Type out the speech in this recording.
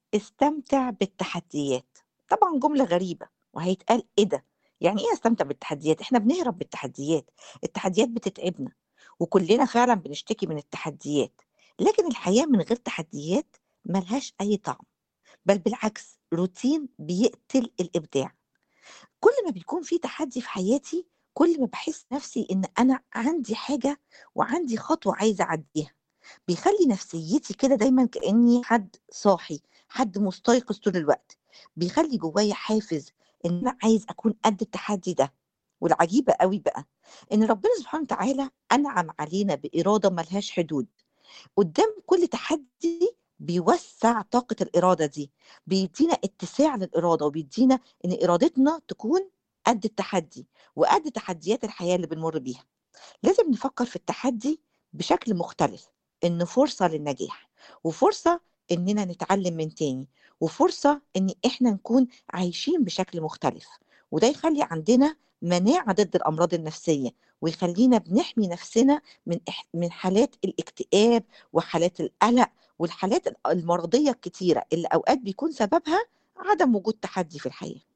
استمتع بالتحديات. طبعًا جملة غريبة، وهيتقال إيه ده! يعني إيه أستمتع بالتحديات؟ إحنا بنهرب بالتحديات، التحديات بتتعبنا، وكلنا فعلًا بنشتكي من التحديات، لكن الحياة من غير تحديات ما لهاش أي طعم، بل بالعكس روتين بيقتل الإبداع. كل ما بيكون في تحدي في حياتي، كل ما باحس نفسي إن أنا عندي حاجة وعندي خطوة عايزة أعدّيها. بيخلّي نفسيتي كده دايمًا كإني حد صاحي، حد مستيقظ طول الوقت، بيخلّي جوايا حافز إن أنا عايز أكون قد التحدي ده. والعجيبة أوي بقى، إن ربنا سبحانه وتعالى أنعم علينا بإرادة ما لهاش حدود. قدّام كل تحدي بيوسّع طاقة الإرادة دي، بيدّينا اتساع للإرادة، وبيدّينا إن إرادتنا تكون قد التحدي، وقد تحديات الحياة اللي بنمُر بيها. لازم نفكر في التحدي بشكل مختلف، إنه فرصة للنجاح، وفرصة إننا نتعلم من تاني، وفرصة إن إحنا نكون عايشين بشكل مختلف. وده يخلي عندنا مناعة ضد الأمراض النفسية، ويخلينا بنحمي نفسنا من حالات الاكتئاب وحالات القلق والحالات المرضية الكتيرة اللي أوقات بيكون سببها عدم وجود تحدي في الحياة.